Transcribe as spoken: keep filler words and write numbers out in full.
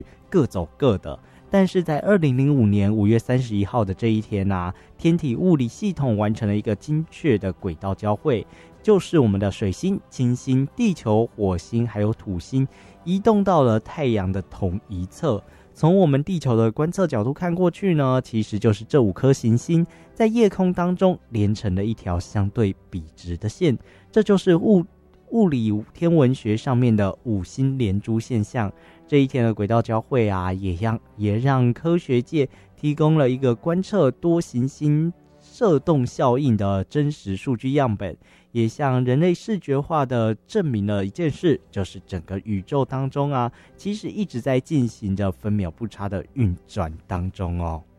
各走各的。但是在二零零五年五月三十一号的这一天啊，天体物理系统完成了一个精确的轨道交汇，就是我们的水星、金星、地球、火星还有土星移动到了太阳的同一侧。从我们地球的观测角度看过去呢，其实就是这五颗行星在夜空当中连成了一条相对笔直的线，这就是物物理天文学上面的五星连珠现象。这一天的轨道交汇啊，也让也让科学界提供了一个观测多行星射动效应的真实数据样本，也向人类视觉化的证明了一件事，就是整个宇宙当中啊，其实一直在进行着分秒不差的运转当中哦。